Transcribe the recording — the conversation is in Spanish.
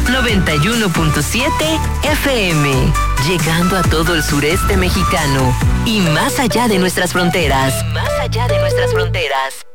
91.7 FM, llegando a todo el sureste mexicano y más allá de nuestras fronteras.